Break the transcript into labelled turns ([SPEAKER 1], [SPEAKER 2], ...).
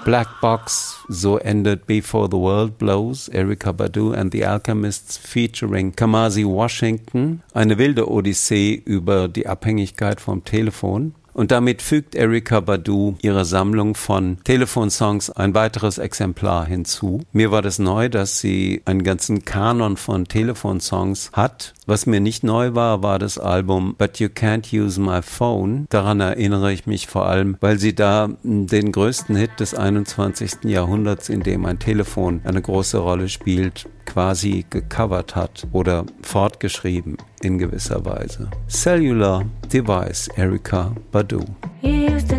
[SPEAKER 1] Black Box, so endet Before the World Blows, Erykah Badu and the Alchemists featuring Kamasi Washington. Eine wilde Odyssee über die Abhängigkeit vom Telefon. Und damit fügt Erykah Badu ihrer Sammlung von Telefonsongs ein weiteres Exemplar hinzu. Mir war das neu, dass sie einen ganzen Kanon von Telefonsongs hat. Was mir nicht neu war, war das Album But You Can't Use My Phone. Daran erinnere ich mich vor allem, weil sie da den größten Hit des 21. Jahrhunderts, in dem ein Telefon eine große Rolle spielt, quasi gecovert hat oder fortgeschrieben in gewisser Weise. Cellular Device, Erykah Badu.